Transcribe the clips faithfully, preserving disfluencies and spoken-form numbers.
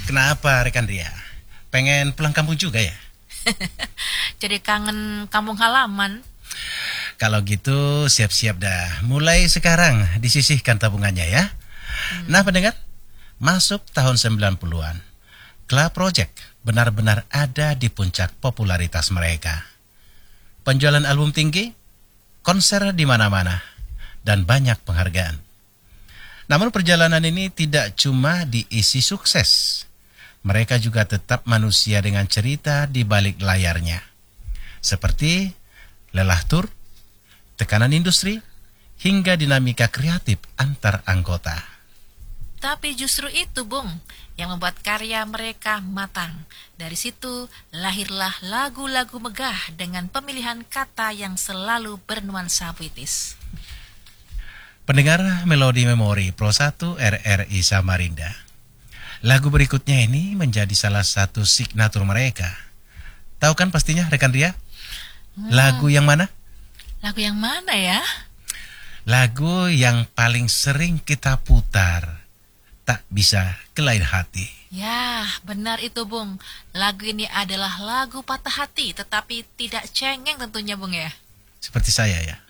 Kenapa rekan Ria? Pengen pulang kampung juga ya? Jadi kangen kampung halaman. Kalau gitu siap-siap dah. Mulai sekarang disisihkan tabungannya ya. Hmm. Nah pendengar, masuk tahun sembilan puluhan, Club Project benar-benar ada di puncak popularitas mereka. Penjualan album tinggi, konser di mana-mana, dan banyak penghargaan. Namun perjalanan ini tidak cuma diisi sukses. Mereka juga tetap manusia dengan cerita di balik layarnya. Seperti lelah tur, tekanan industri, hingga dinamika kreatif antar anggota. Tapi justru itu, Bung, yang membuat karya mereka matang. Dari situ lahirlah lagu-lagu megah dengan pemilihan kata yang selalu bernuansa puitis. Pendengar Melodi Memori Pro satu R R I Samarinda. Lagu berikutnya ini menjadi salah satu signatur mereka. Tahu kan pastinya rekan Ria? Hmm. Lagu yang mana? Lagu yang mana ya? Lagu yang paling sering kita putar, Tak Bisa ke Lain Hati. Ya, benar itu, Bung. Lagu ini adalah lagu patah hati, tetapi tidak cengeng tentunya, Bung ya. Seperti saya ya.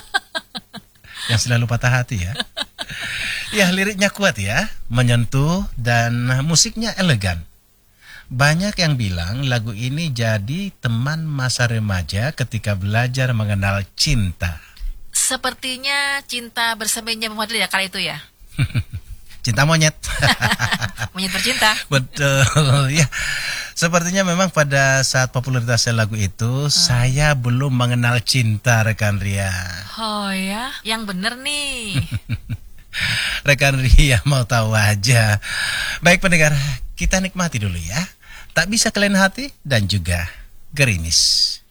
Yang selalu patah hati ya. Ya, liriknya kuat ya, menyentuh dan musiknya elegan. Banyak yang bilang lagu ini jadi teman masa remaja ketika belajar mengenal cinta. Sepertinya cinta bersamanya memadil ya kali itu ya. Cinta monyet. Monyet bercinta. Betul ya. Sepertinya memang pada saat popularitasnya lagu itu hmm. saya belum mengenal cinta rekan Ria. Oh ya, yang bener nih. Rekan Ria mau tahu aja. Baik pendengar, kita nikmati dulu ya. Tak Bisa ke Lain Hati dan juga Gerimis.